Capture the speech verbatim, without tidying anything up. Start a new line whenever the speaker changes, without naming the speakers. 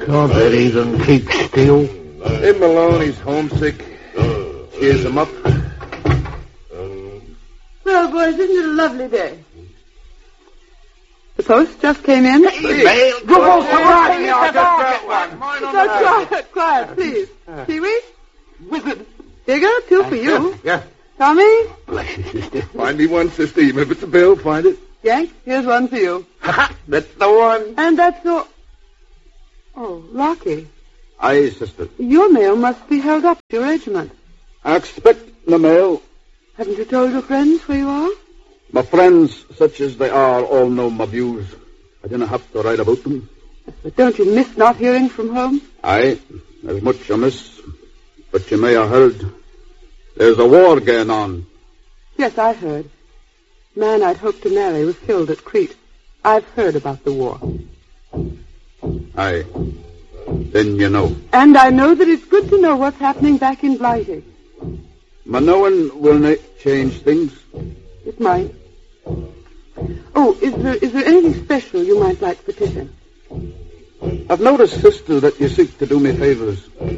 Can't that heathen keep still?
In Maloney's homesick. Cheers him up.
Well, boys, isn't it a lovely day? The post just came in.
Hey, mail.
Go on, somebody. I just got one.
So quiet, quiet, please. Pee-wee?
Wizard.
Here you go, two for you.
Yeah.
Tommy?
Bless you, sister.
Find me one, sister. Even if it's a bill, find it.
Yank, here's one for you.
That's the one.
And that's your... Oh, Lockie.
Aye, sister.
Your mail must be held up at your regiment.
I expect the mail.
Haven't you told your friends where you are?
My friends, such as they are, all know my views. I didn't have to write about them.
But don't you miss not hearing from home?
Aye, there's much I miss. But you may have heard. There's a war going on.
Yes, I heard. The man I'd hoped to marry was killed at Crete. I've heard about the war.
Aye. Then you know.
And I know that it's good to know what's happening back in Blighty.
My knowing will not change things.
It might. Oh, is there is there anything special you might like to petition?
I've noticed, sister, that you seek to do me favors.